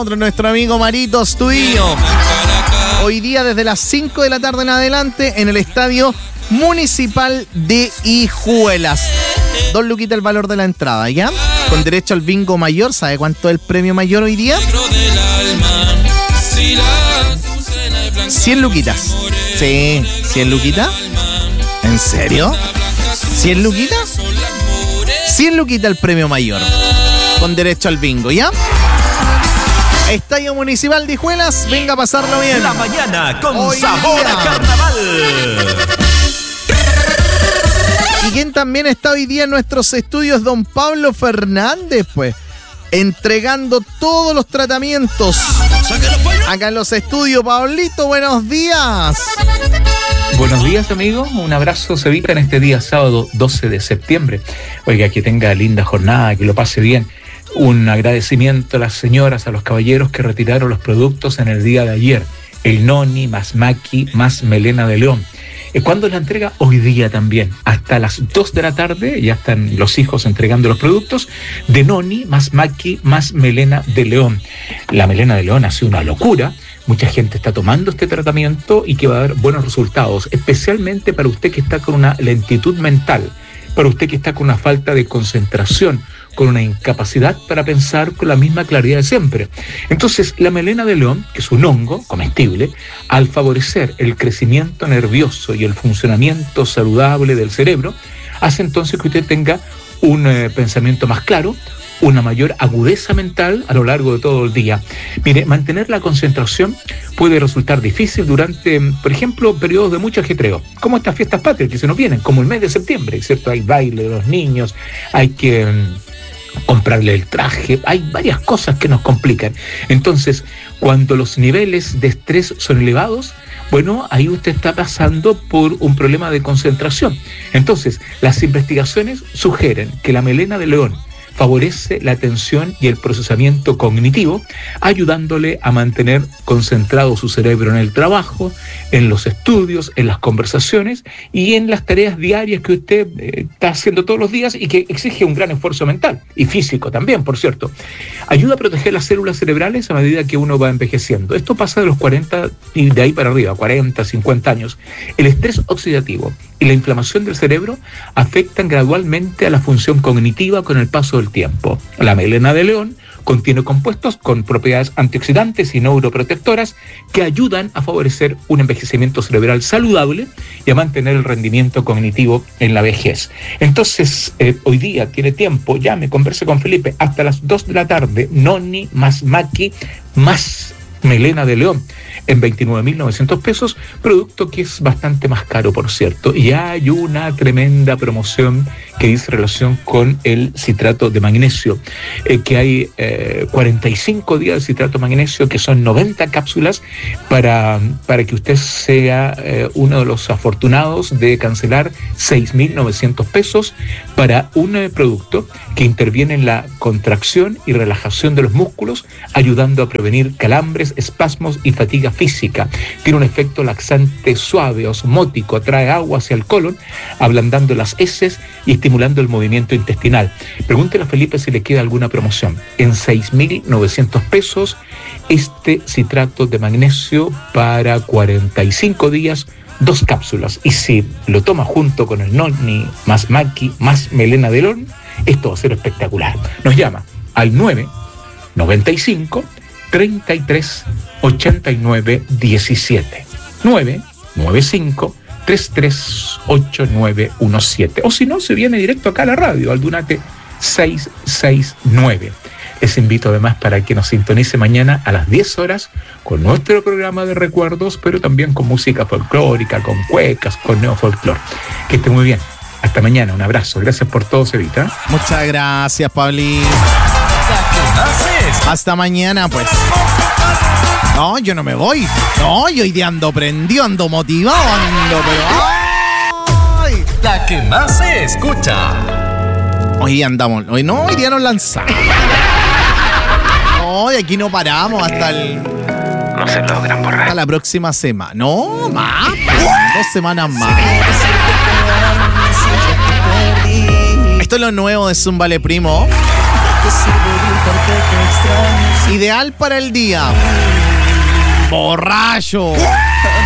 nosotros, nuestro amigo Marito Studio. Hoy día desde las 5 de la tarde en adelante en el Estadio Municipal de Hijuelas. 2 luquitas el valor de la entrada, ¿ya? Con derecho al bingo mayor. ¿Sabe cuánto es el premio mayor hoy día? 100 luquitas. Sí, 100 luquitas. ¿En serio? ¿100 luquitas? 100 luquitas el premio mayor. Con derecho al bingo, ¿ya? Estadio Municipal de Hijuelas, venga a pasarlo bien. La mañana con hoy sabor día. a carnaval. Y quien también está hoy día en nuestros estudios, don Pablo Fernández, pues, entregando todos los tratamientos. Acá en los estudios, Pablito, buenos días. Buenos días, amigos. Un abrazo, Cevita, en este día sábado 12 de septiembre. Oiga, que tenga linda jornada, que lo pase bien. Un agradecimiento a las señoras, a los caballeros que retiraron los productos en el día de ayer. El Noni, más Maki, más Melena de León. ¿Cuándo es la entrega? Hoy día también. Hasta las 2 de la tarde ya están los hijos entregando los productos de Noni, más Maki, más Melena de León. La Melena de León ha sido una locura. Mucha gente está tomando este tratamiento y que va a dar buenos resultados, especialmente para usted que está con una lentitud mental, para usted que está con una falta de concentración, con una incapacidad para pensar con la misma claridad de siempre. Entonces, la melena de león, que es un hongo comestible, al favorecer el crecimiento nervioso y el funcionamiento saludable del cerebro, hace entonces que usted tenga un pensamiento más claro, una mayor agudeza mental a lo largo de todo el día. Mire, mantener la concentración puede resultar difícil durante, por ejemplo, periodos de mucho ajetreo, como estas fiestas patrias que se nos vienen, como el mes de septiembre, ¿cierto? Hay baile de los niños, hay que comprarle el traje, hay varias cosas que nos complican. Entonces, cuando los niveles de estrés son elevados, bueno, ahí usted está pasando por un problema de concentración. Entonces, las investigaciones sugieren que la melena de león favorece la atención y el procesamiento cognitivo, ayudándole a mantener concentrado su cerebro en el trabajo, en los estudios, en las conversaciones y en las tareas diarias que usted está haciendo todos los días y que exige un gran esfuerzo mental y físico también, por cierto. Ayuda a proteger las células cerebrales a medida que uno va envejeciendo. Esto pasa de los 40 y de ahí para arriba, 40, 50 años. El estrés oxidativo y la inflamación del cerebro afectan gradualmente a la función cognitiva con el paso del tiempo. La melena de león contiene compuestos con propiedades antioxidantes y neuroprotectoras que ayudan a favorecer un envejecimiento cerebral saludable y a mantener el rendimiento cognitivo en la vejez. Entonces, hoy día tiene tiempo, llame, converse con Felipe hasta las 2 de la tarde, Noni más Maki más melena de león en 29.900 pesos, producto que es bastante más caro, por cierto. Y hay una tremenda promoción que dice relación con el citrato de magnesio, que hay 45 días de citrato de magnesio, que son 90 cápsulas para que usted sea uno de los afortunados de cancelar 6.900 pesos para un producto que interviene en la contracción y relajación de los músculos, ayudando a prevenir calambres, espasmos y fatiga física. Tiene un efecto laxante suave, osmótico, atrae agua hacia el colon, ablandando las heces y estimulando el movimiento intestinal. Pregúntele a Felipe si le queda alguna promoción. En 6.900 pesos, este citrato de magnesio para 45 días, 2 cápsulas. Y si lo toma junto con el Noni más Maki más melena de león, esto va a ser espectacular. Nos llama al 995 33 89 17 995 338917, o si no, se viene directo acá a la radio, al Dunate 669. Les invito además para que nos sintonice mañana a las 10 horas con nuestro programa de recuerdos, pero también con música folclórica, con cuecas, con neofolclor. Que esté muy bien. Hasta mañana, un abrazo. Gracias por todo, Cevita. Muchas gracias, Pablito. Hasta mañana, pues. No, yo no me voy. No, yo hoy día ando prendido, ando motivado, pero... ¡ay! La que más se escucha. Hoy andamos... hoy día nos lanzamos. Hoy aquí no paramos hasta el... No se logran borrar. Hasta la próxima semana. No, más. 2 semanas más. Esto es lo nuevo de Zúmbale Primo. Ideal para el día. Borracho.